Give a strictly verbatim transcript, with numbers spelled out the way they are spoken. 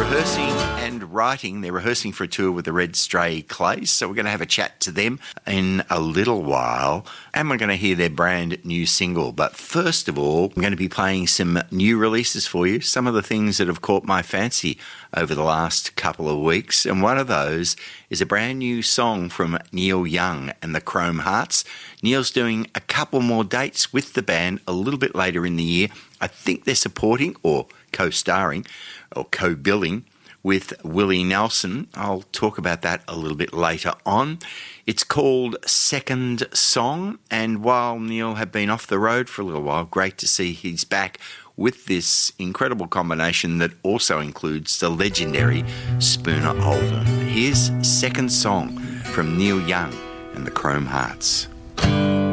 rehearsing and writing. They're rehearsing for a tour with the Red Stray Clays, so we're going to have a chat to them in a little while, and we're going to hear their brand new single. But first of all, I'm going to be playing some new releases for you, some of the things that have caught my fancy over the last couple of weeks, and one of those is a brand new song from Neil Young and the Chrome Hearts. Neil's doing a couple more dates with the band a little bit later in the year. I think they're supporting or co-starring or co-billing with Willie Nelson. I'll talk about that a little bit later on. It's called Second Song, and while Neil had been off the road for a little while, great to see he's back with this incredible combination that also includes the legendary Spooner Oldham. Here's Second Song from Neil Young and the Chrome Hearts.